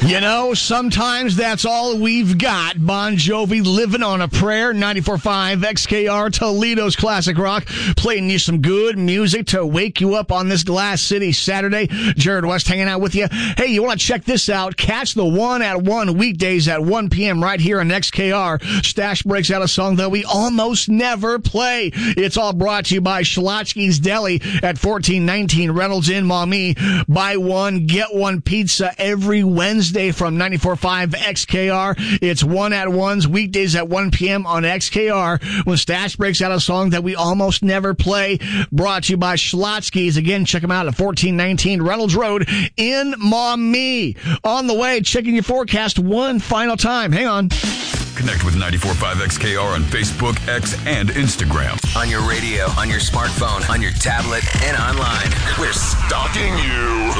You know, sometimes that's all we've got. Bon Jovi, Living on a Prayer, 94.5 XKR, Toledo's Classic Rock, playing you some good music to wake you up on this Glass City Saturday. Jared West hanging out with you. Hey, you want to check this out? Catch the 1 at 1 weekdays at 1 p.m. right here on XKR. Stash breaks out a song that we almost never play. It's all brought to you by Schlotsky's Deli at 1419 Reynolds in Maumee. Buy one, get one pizza every Wednesday from 94.5 XKR. It's 1 at 1's weekdays at 1 p.m. on XKR when Stash breaks out a song that we almost never play. Brought to you by Schlotsky's. Again, check them out at 1419 Reynolds Road in Maumee. On the way, checking your forecast one final time. Hang on. Connect with 94.5 XKR on Facebook, X, and Instagram. On your radio, on your smartphone, on your tablet, and online. We're stalking you.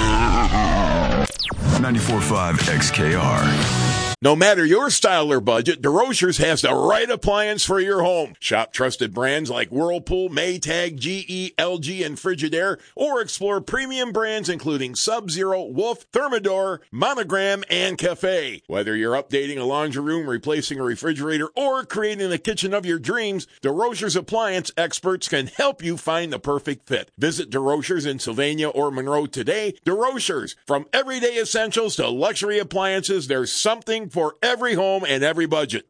94.5 XKR. No matter your style or budget, DeRochers has the right appliance for your home. Shop trusted brands like Whirlpool, Maytag, GE, LG, and Frigidaire, or explore premium brands including Sub-Zero, Wolf, Thermador, Monogram, and Cafe. Whether you're updating a laundry room, replacing a refrigerator, or creating the kitchen of your dreams, DeRochers appliance experts can help you find the perfect fit. Visit DeRochers in Sylvania or Monroe today. DeRochers, from everyday essentials to luxury appliances, there's something for every home and every budget.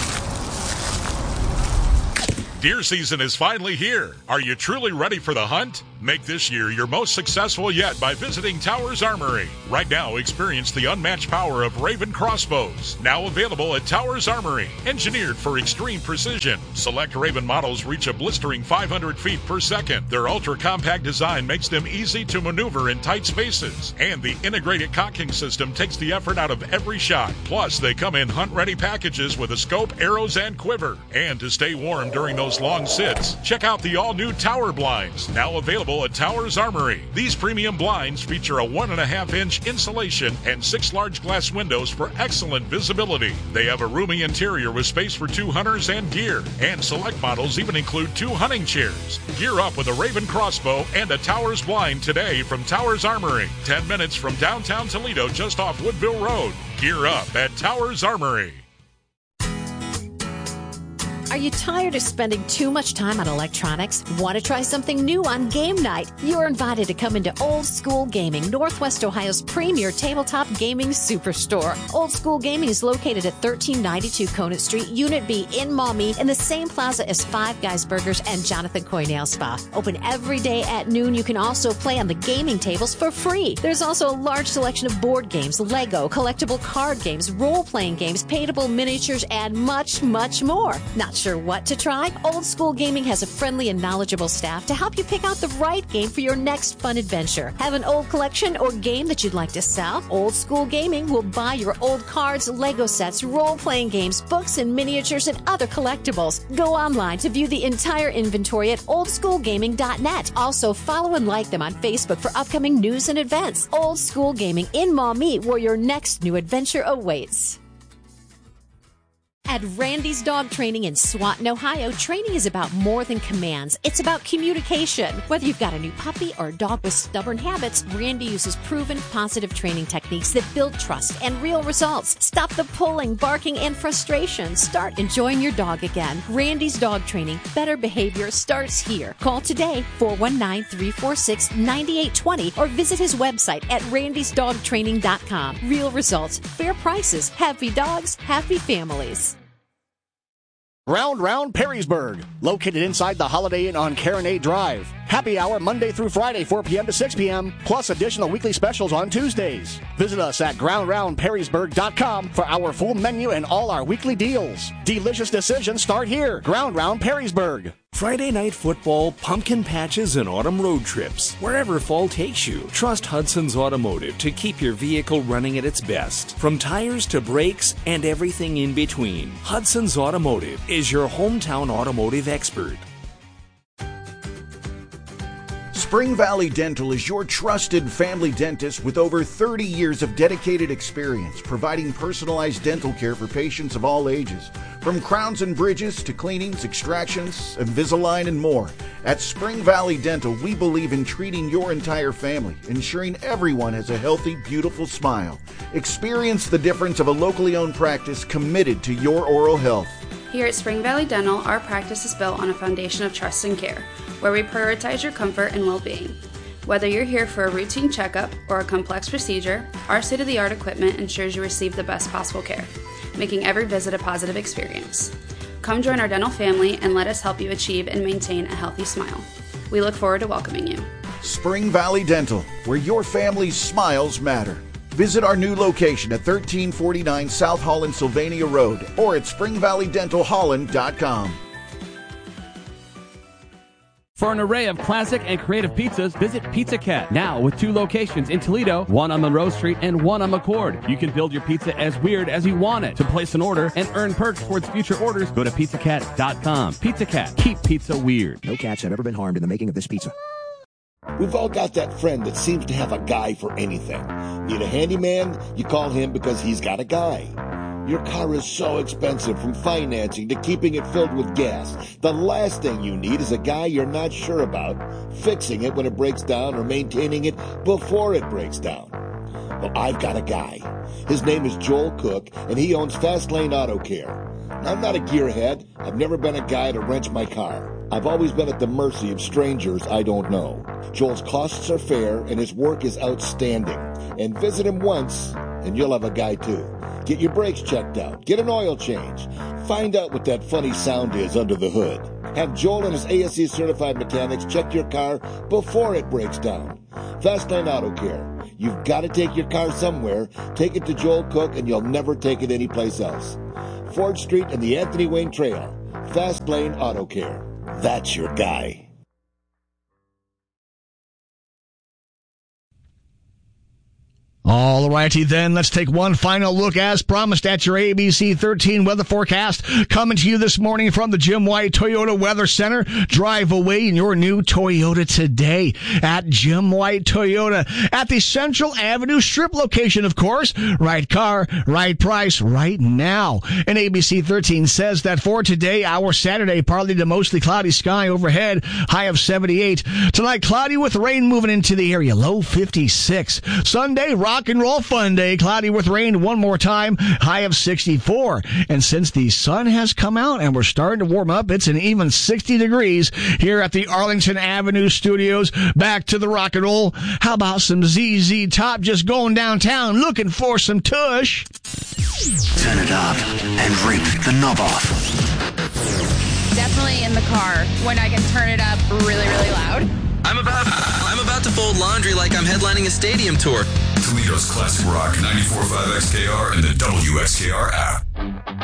Deer season is finally here. Are you truly ready for the hunt? Make this year your most successful yet by visiting Towers Armory. Right now, experience the unmatched power of Raven crossbows. Now available at Towers Armory. Engineered for extreme precision. Select Raven models reach a blistering 500 feet per second. Their ultra-compact design makes them easy to maneuver in tight spaces. And the integrated cocking system takes the effort out of every shot. Plus, they come in hunt-ready packages with a scope, arrows, and quiver. And to stay warm during those long sits, check out the all-new Tower Blinds. Now available at Towers Armory. These premium blinds feature a 1.5-inch insulation and 6 large glass windows for excellent visibility. They have a roomy interior with space for 2 hunters and gear. And select models even include 2 hunting chairs. Gear up with a Raven crossbow and a Towers blind today from Towers Armory. 10 minutes from downtown Toledo, just off Woodville Road. Gear up at Towers Armory. Are you tired of spending too much time on electronics? Want to try something new on game night? You're invited to come into Old School Gaming, Northwest Ohio's premier tabletop gaming superstore. Old School Gaming is located at 1392 Conant Street, Unit B in Maumee, in the same plaza as Five Guys Burgers and Jonathan Coy Nail Spa. Open every day at noon. You can also play on the gaming tables for free. There's also a large selection of board games, Lego, collectible card games, role-playing games, paintable miniatures, and much, much more. Not sure what to try? Old School Gaming has a friendly and knowledgeable staff to help you pick out the right game for your next fun adventure. Have an old collection or game that you'd like to sell? Old School Gaming will buy your old cards, Lego sets, role-playing games, books, and miniatures, and other collectibles. Go online to view the entire inventory at oldschoolgaming.net. Also, follow and like them on Facebook for upcoming news and events. Old School Gaming in Maumee, where your next new adventure awaits. At Randy's Dog Training in Swanton, Ohio, training is about more than commands. It's about communication. Whether you've got a new puppy or a dog with stubborn habits, Randy uses proven positive training techniques that build trust and real results. Stop the pulling, barking, and frustration. Start enjoying your dog again. Randy's Dog Training. Better behavior starts here. Call today, 419-346-9820, or visit his website at randysdogtraining.com. Real results, fair prices, happy dogs, happy families. Round Round Perrysburg, located inside the Holiday Inn on Caronade Drive. Happy hour Monday through Friday, 4 p.m. to 6 p.m., plus additional weekly specials on Tuesdays. Visit us at GroundRoundPerrysburg.com for our full menu and all our weekly deals. Delicious decisions start here. Ground Round Perrysburg. Friday night football, pumpkin patches, and autumn road trips. Wherever fall takes you, trust Hudson's Automotive to keep your vehicle running at its best. From tires to brakes and everything in between, Hudson's Automotive is your hometown automotive expert. Spring Valley Dental is your trusted family dentist with over 30 years of dedicated experience providing personalized dental care for patients of all ages. From crowns and bridges to cleanings, extractions, Invisalign, and more. At Spring Valley Dental, we believe in treating your entire family, ensuring everyone has a healthy, beautiful smile. Experience the difference of a locally owned practice committed to your oral health. Here at Spring Valley Dental, our practice is built on a foundation of trust and care, where we prioritize your comfort and well-being. Whether you're here for a routine checkup or a complex procedure, our state-of-the-art equipment ensures you receive the best possible care, making every visit a positive experience. Come join our dental family and let us help you achieve and maintain a healthy smile. We look forward to welcoming you. Spring Valley Dental, where your family's smiles matter. Visit our new location at 1349 South Holland Sylvania Road or at springvalleydentalholland.com. For an array of classic and creative pizzas, visit Pizza Cat. Now with 2 locations in Toledo, one on Monroe Street and one on McCord. You can build your pizza as weird as you want it. To place an order and earn perks towards future orders, go to pizzacat.com. Pizza Cat. Keep pizza weird. No cats have ever been harmed in the making of this pizza. We've all got that friend that seems to have a guy for anything. Need a handyman? You call him because he's got a guy. Your car is so expensive, from financing to keeping it filled with gas. The last thing you need is a guy you're not sure about, fixing it when it breaks down or maintaining it before it breaks down. Well, I've got a guy. His name is Joel Cook, and he owns Fast Lane Auto Care. I'm not a gearhead. I've never been a guy to wrench my car. I've always been at the mercy of strangers I don't know. Joel's costs are fair, and his work is outstanding. And visit him once, and you'll have a guy too. Get your brakes checked out. Get an oil change. Find out what that funny sound is under the hood. Have Joel and his ASE certified mechanics check your car before it breaks down. Fast Lane Auto Care. You've got to take your car somewhere. Take it to Joel Cook, and you'll never take it anyplace else. Ford Street and the Anthony Wayne Trail. Fast Lane Auto Care. That's your guy. All righty then, let's take one final look as promised at your ABC 13 weather forecast. Coming to you this morning from the Jim White Toyota Weather Center. Drive away in your new Toyota today at Jim White Toyota at the Central Avenue Strip location, of course. Right car, right price, right now. And ABC 13 says that for today, our Saturday, partly to mostly cloudy sky overhead, high of 78. Tonight, cloudy with rain moving into the area, low 56. Sunday, rock and roll fun day, cloudy with rain one more time, high of 64. And since the sun has come out and we're starting to warm up, it's an even 60 degrees here at the Arlington Avenue Studios. Back to the rock and roll. How about some ZZ Top just going downtown looking for some tush? Turn it up and rip the knob off. Definitely in the car when I can turn it up really, really loud. I'm about to fold laundry like I'm headlining a stadium tour. Toledo's Classic Rock 94.5 XKR and the WXKR app.